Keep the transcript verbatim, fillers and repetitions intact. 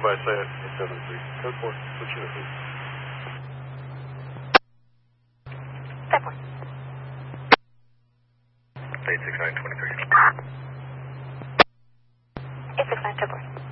by Science seven three. Code four. Switch unit, please. ten four. eight six nine twenty-three. eight six nine ten four.